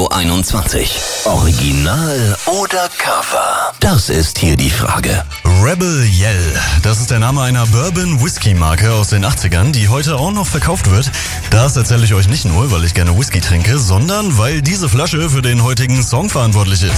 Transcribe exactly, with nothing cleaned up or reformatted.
Radio einundzwanzig. Original oder Cover? Das ist hier die Frage. Rebel Yell, das ist der Name einer Bourbon-Whisky-Marke aus den achtzigern, die heute auch noch verkauft wird. Das erzähle ich euch nicht nur, weil ich gerne Whisky trinke, sondern weil diese Flasche für den heutigen Song verantwortlich ist.